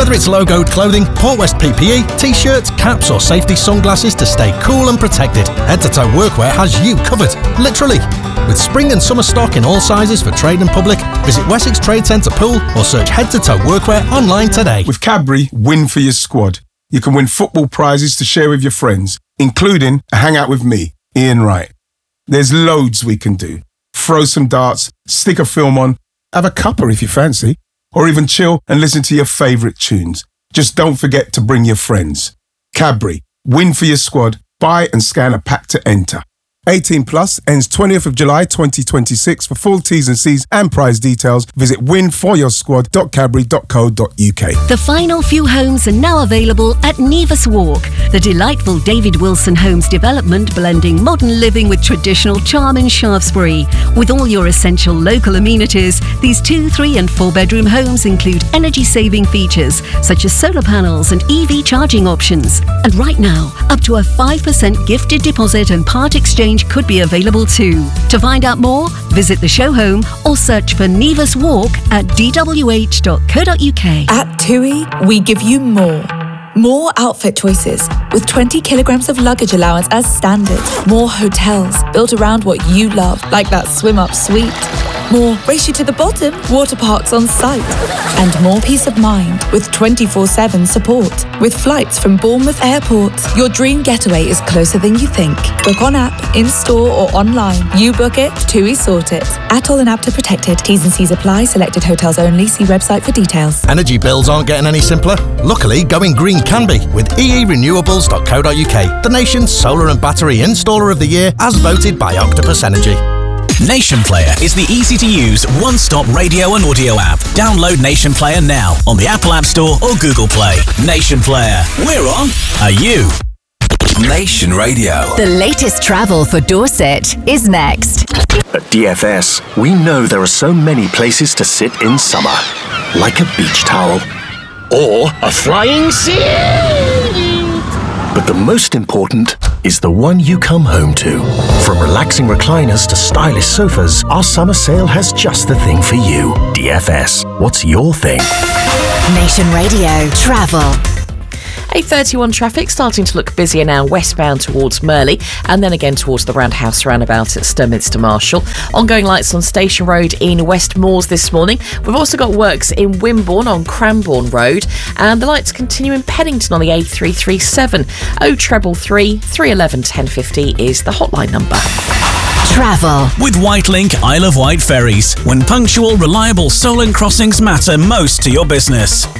Whether it's logoed clothing, Port West PPE, t-shirts, caps or safety sunglasses to stay cool and protected, Head to Toe Workwear has you covered, literally. With spring and summer stock in all sizes for trade and public, visit Wessex Trade Centre Pool or search Head to Toe Workwear online today. With Cadbury, win for your squad. You can win football prizes to share with your friends, including a hangout with me, Ian Wright. There's loads we can do. Throw some darts, stick a film on, have a cuppa if you fancy, or even chill and listen to your favourite tunes. Just don't forget to bring your friends. Cadbury, win for your squad. Buy and scan a pack to enter. 18 plus, ends 20th of July 2026. For full T's and C's and prize details, visit winforyoursquad.cadbury.co.uk. The final few homes are now available at Nevis Walk, the delightful David Wilson Homes development blending modern living with traditional charm in Shaftesbury. With all your essential local amenities, these 2, 3 and 4 bedroom homes include energy-saving features such as solar panels and EV charging options. And right now, up to a 5% gifted deposit and part exchange could be available too. To find out more, visit the show home or search for Nevis Walk at dwh.co.uk. At TUI, we give you more. More outfit choices with 20 kilograms of luggage allowance as standard. More hotels built around what you love, like that swim-up suite. More race you to the bottom water parks on site. And more peace of mind with 24/7 support. With flights from Bournemouth Airport, your dream getaway is closer than you think. Book on app, in-store or online. You book it, TUI sort it. Atoll and APTA protected. T's and C's apply. Selected hotels only. See website for details. Energy bills aren't getting any simpler. Luckily, going green can be with eerenewables.co.uk, the nation's solar and battery installer of the year as voted by Octopus Energy. Nation Player is the easy-to-use one-stop radio and audio app. Download Nation Player now on the Apple App Store or Google Play. Nation Player. We're on. Are you? Nation Radio. The latest travel for Dorset is next. At DFS, we know there are so many places to sit in summer. Like a beach towel. Or a flying ceiling. But the most important is the one you come home to. From relaxing recliners to stylish sofas, our summer sale has just the thing for you. DFS, what's your thing? Nation Radio Travel. A31 traffic starting to look busier now westbound towards Merley and then again towards the Roundhouse roundabout at Sturminster Marshall. Ongoing lights on Station Road in West Moors this morning. We've also got works in Wimborne on Cranbourne Road and the lights continue in Pennington on the A337. 0333 311 1050 is the hotline number. Travel. With Whitelink Isle of Wight ferries. When punctual, reliable Solent crossings matter most to your business.